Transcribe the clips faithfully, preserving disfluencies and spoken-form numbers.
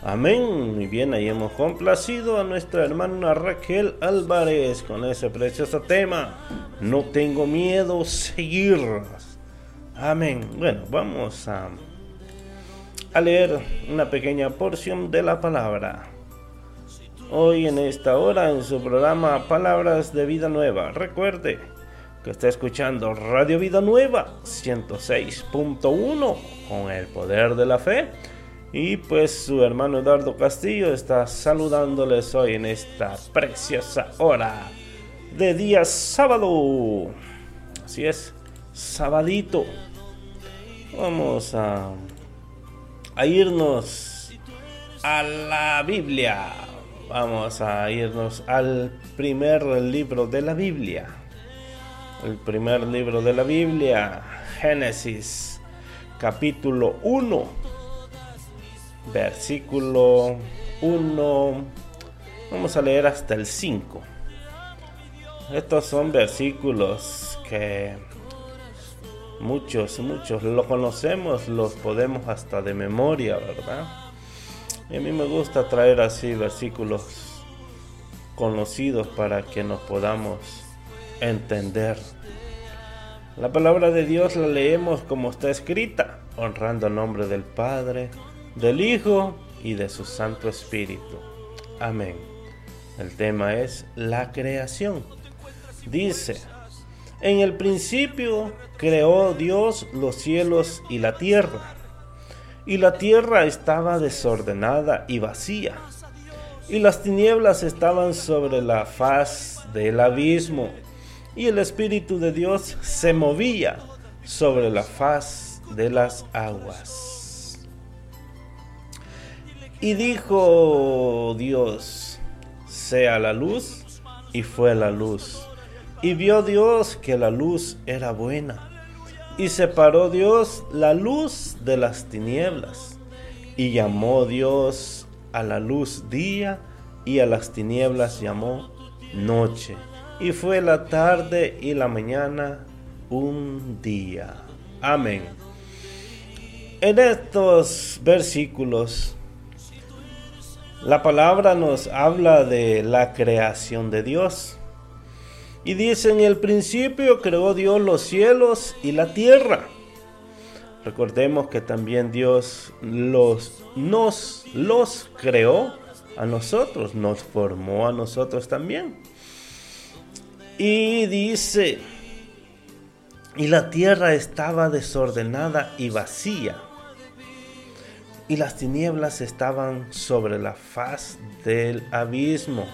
Amén. Muy bien, ahí hemos complacido a nuestra hermana Raquel Álvarez con ese precioso tema. No tengo miedo, seguir. Amén. Bueno, vamos a, a leer una pequeña porción de la palabra. Hoy en esta hora en su programa Palabras de Vida Nueva. Recuerde que está escuchando Radio Vida Nueva ciento seis punto uno con el poder de la fe. Y pues su hermano Eduardo Castillo está saludándoles hoy en esta preciosa hora de día sábado. Así es, sabadito. Vamos a, a irnos a la Biblia. Vamos a irnos al primer libro de la Biblia. El primer libro de la Biblia, Génesis, capítulo uno, versículo uno. Vamos a leer hasta el cinco. Estos son versículos que muchos, muchos lo conocemos, los podemos hasta de memoria, ¿verdad? Y a mí me gusta traer así versículos conocidos para que nos podamos entender. La palabra de Dios la leemos como está escrita, honrando el nombre del Padre, del Hijo y de su Santo Espíritu. Amén. El tema es la creación. Dice: en el principio creó Dios los cielos y la tierra. Y la tierra estaba desordenada y vacía, y las tinieblas estaban sobre la faz del abismo, y el Espíritu de Dios se movía sobre la faz de las aguas. Y dijo Dios: sea la luz, y fue la luz. Y vio Dios que la luz era buena. Y separó Dios la luz de las tinieblas. Y llamó Dios a la luz día, y a las tinieblas llamó noche. Y fue la tarde y la mañana un día. Amén. En estos versículos, la palabra nos habla de la creación de Dios. Y dice: en el principio creó Dios los cielos y la tierra. Recordemos que también Dios los, nos los creó a nosotros, nos formó a nosotros también. Y dice: y la tierra estaba desordenada y vacía, y las tinieblas estaban sobre la faz del abismo.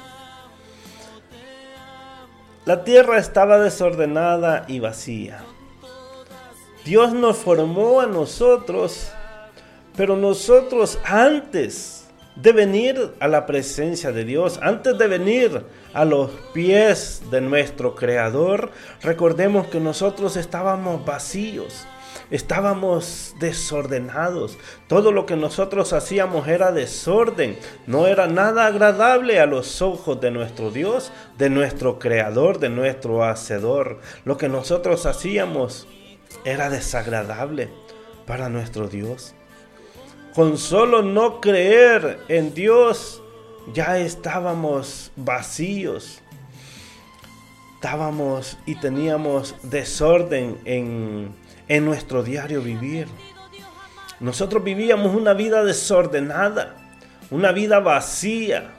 La tierra estaba desordenada y vacía. Dios nos formó a nosotros, pero nosotros antes de venir a la presencia de Dios, antes de venir a los pies de nuestro Creador, recordemos que nosotros estábamos vacíos, estábamos desordenados. Todo lo que nosotros hacíamos era desorden, no era nada agradable a los ojos de nuestro Dios, de nuestro Creador, de nuestro Hacedor. Lo que nosotros hacíamos era desagradable para nuestro Dios. Con solo no creer en Dios, ya estábamos vacíos. Estábamos y teníamos desorden en, en nuestro diario vivir. Nosotros vivíamos una vida desordenada, una vida vacía.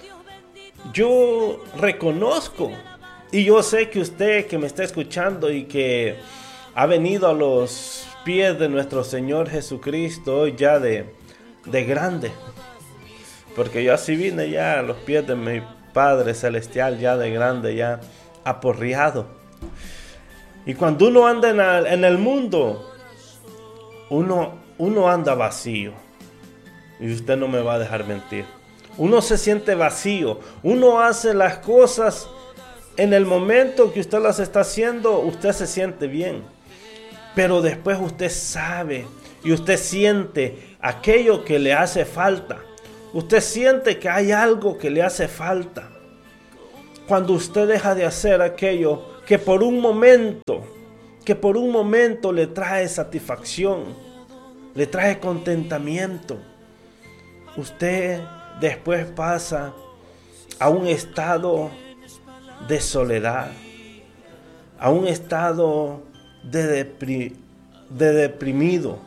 Yo reconozco y yo sé que usted que me está escuchando y que ha venido a los pies de nuestro Señor Jesucristo hoy ya de, de grande, porque yo así vine ya a los pies de mi Padre Celestial ya de grande, ya aporreado. Y cuando uno anda en el, en el mundo, uno, uno anda vacío, y usted no me va a dejar mentir. Uno se siente vacío, uno hace las cosas en el momento que usted las está haciendo, usted se siente bien. Pero después usted sabe y usted siente aquello que le hace falta. Usted siente que hay algo que le hace falta. Cuando usted deja de hacer aquello que por un momento, que por un momento le trae satisfacción, le trae contentamiento. usted después pasa a un estado de soledad, a un estado de, depri- de deprimido,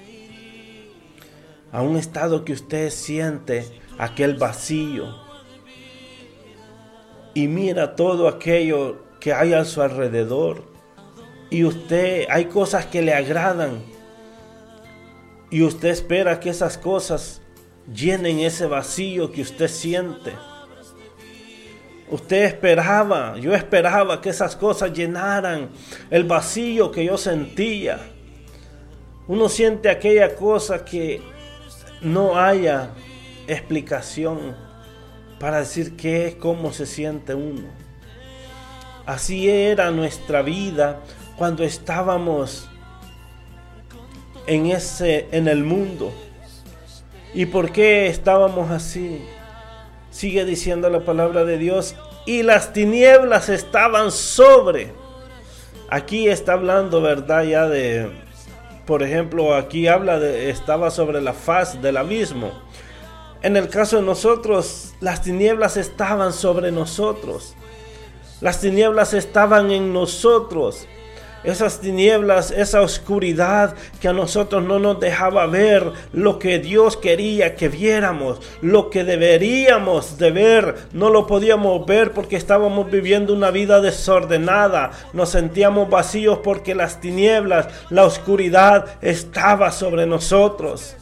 a un estado que usted siente aquel vacío y mira todo aquello que hay a su alrededor y usted, hay cosas que le agradan y usted espera que esas cosas llenen ese vacío que usted siente. Usted esperaba, yo esperaba que esas cosas llenaran el vacío que yo sentía. Uno siente aquella cosa que no haya explicación para decir qué es, cómo se siente uno. Así era nuestra vida cuando estábamos en ese, en el mundo. ¿Y por qué estábamos así? Sigue diciendo la palabra de Dios, y las tinieblas estaban sobre. Aquí está hablando, ¿verdad? Ya de, por ejemplo, aquí habla de, estaba sobre la faz del abismo. En el caso de nosotros, las tinieblas estaban sobre nosotros. Las tinieblas estaban en nosotros. Esas tinieblas, esa oscuridad que a nosotros no nos dejaba ver lo que Dios quería que viéramos, lo que deberíamos de ver, no lo podíamos ver porque estábamos viviendo una vida desordenada, nos sentíamos vacíos porque las tinieblas, la oscuridad estaba sobre nosotros.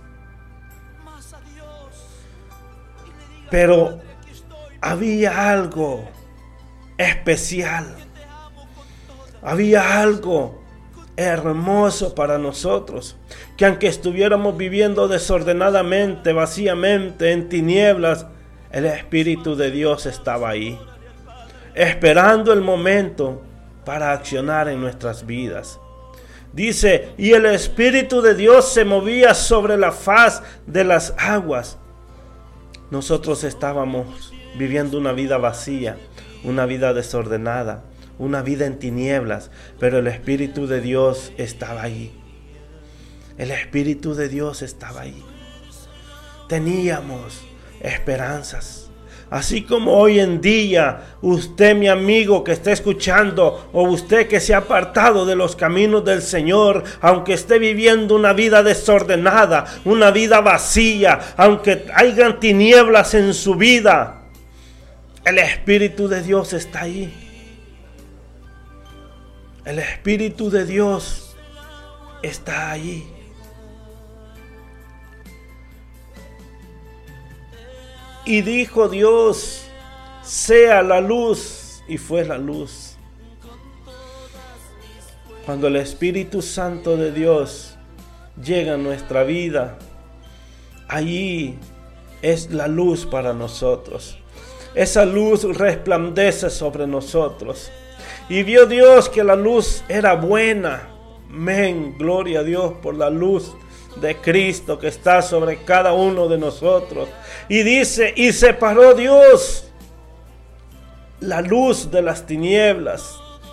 Pero había algo especial. Había algo hermoso para nosotros, que aunque estuviéramos viviendo desordenadamente, vacíamente, en tinieblas, el Espíritu de Dios estaba ahí, esperando el momento para accionar en nuestras vidas. Dice, y el Espíritu de Dios se movía sobre la faz de las aguas. Nosotros estábamos viviendo una vida vacía, una vida desordenada, una vida en tinieblas, pero el Espíritu de Dios estaba ahí. El Espíritu de Dios estaba ahí. Teníamos esperanzas. Así como hoy en día, usted, mi amigo que está escuchando, o usted que se ha apartado de los caminos del Señor, aunque esté viviendo una vida desordenada, una vida vacía, aunque hayan tinieblas en su vida, el Espíritu de Dios está ahí. El Espíritu de Dios está allí. Y dijo Dios, sea la luz, y fue la luz. Cuando el Espíritu Santo de Dios llega a nuestra vida, allí es la luz para nosotros. Esa luz resplandece sobre nosotros. Y vio Dios que la luz era buena. Amén, gloria a Dios por la luz de Cristo que está sobre cada uno de nosotros. Y dice, y separó Dios la luz de las tinieblas.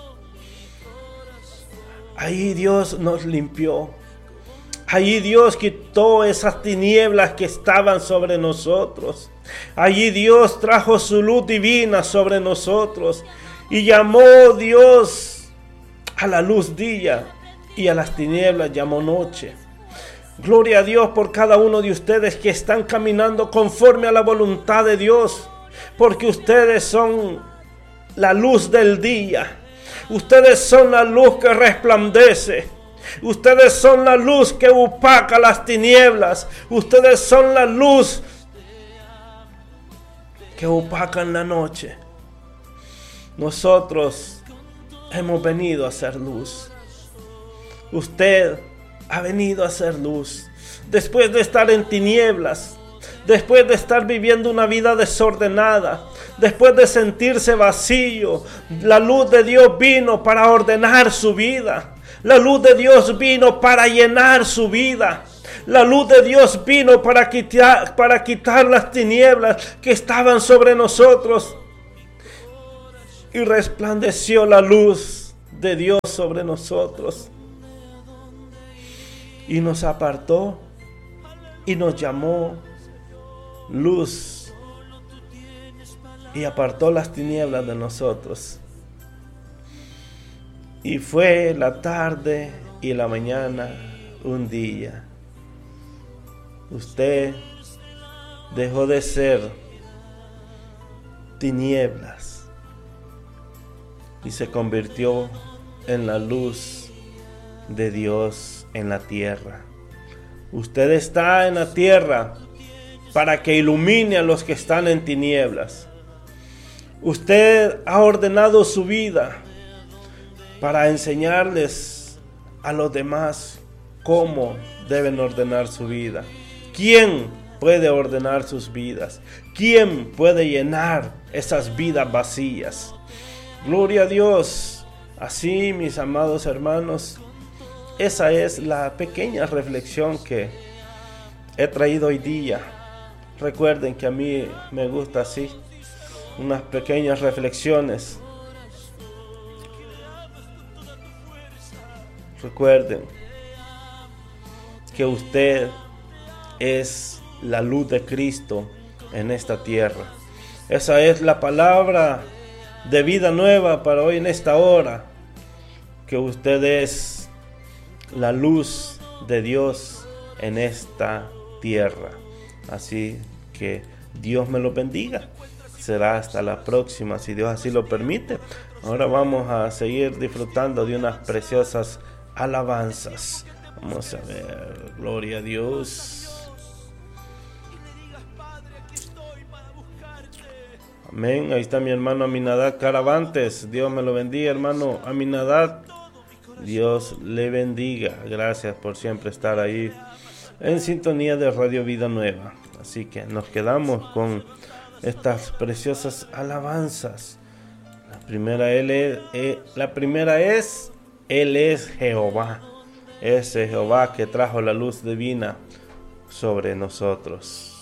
Ahí Dios nos limpió. Allí Dios quitó esas tinieblas que estaban sobre nosotros. Allí Dios trajo su luz divina sobre nosotros. Y llamó Dios a la luz día y a las tinieblas llamó noche. Gloria a Dios por cada uno de ustedes que están caminando conforme a la voluntad de Dios. Porque ustedes son la luz del día. Ustedes son la luz que resplandece. Ustedes son la luz que opaca las tinieblas. Ustedes son la luz que opaca la noche. Nosotros hemos venido a hacer luz. Usted ha venido a hacer luz. Después de estar en tinieblas, después de estar viviendo una vida desordenada, después de sentirse vacío, la luz de Dios vino para ordenar su vida. La luz de Dios vino para llenar su vida. La luz de Dios vino para quitar, para quitar las tinieblas que estaban sobre nosotros. Y resplandeció la luz de Dios sobre nosotros. Y nos apartó y nos llamó luz y apartó las tinieblas de nosotros. Y fue la tarde y la mañana un día. Usted dejó de ser tinieblas y se convirtió en la luz de Dios en la tierra. Usted está en la tierra para que ilumine a los que están en tinieblas. Usted ha ordenado su vida para enseñarles a los demás cómo deben ordenar su vida. ¿Quién puede ordenar sus vidas? ¿Quién puede llenar esas vidas vacías? Gloria a Dios. Así, mis amados hermanos, esa es la pequeña reflexión que he traído hoy día. Recuerden que a mí me gusta así, unas pequeñas reflexiones. Recuerden que usted es la luz de Cristo en esta tierra. Esa es la palabra de vida nueva para hoy en esta hora. Que usted es la luz de Dios en esta tierra. Así que Dios me lo bendiga. Será hasta la próxima, si Dios así lo permite. Ahora vamos a seguir disfrutando de unas preciosas alabanzas. Vamos a ver, gloria a Dios. Amén. Ahí está mi hermano Aminadad Caravantes. Dios me lo bendiga, hermano Aminadad. Dios le bendiga. Gracias por siempre estar ahí en sintonía de Radio Vida Nueva. Así que nos quedamos con estas preciosas alabanzas. La primera, él es, eh, la primera es Él es Jehová. Ese Jehová que trajo la luz divina sobre nosotros.